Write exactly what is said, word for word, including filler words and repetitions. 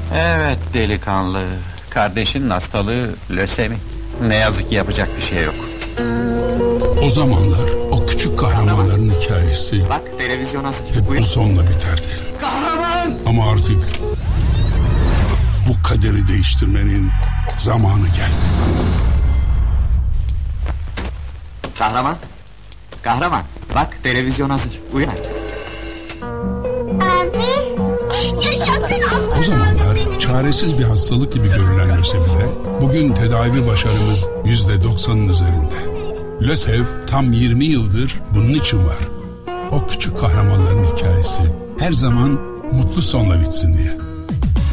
Evet delikanlı, kardeşinin hastalığı lösemi. Ne yazık ki yapacak bir şey yok. O zamanlar o küçük kahramanların hikayesi Bak televizyon hazır. hep bu sonla biterdi. Kahraman! Ama artık bu kaderi değiştirmenin zamanı geldi. Kahraman! Kahraman! Bak televizyon hazır. Uyan. Abi! Yaşasın! O zamanlar çaresiz bir hastalık gibi görülen lösemide bugün tedavi başarımız yüzde doksanın üzerinde. LÖSEV tam yirmi yıldır bunun için var. O küçük kahramanların hikayesi her zaman mutlu sonla bitsin diye.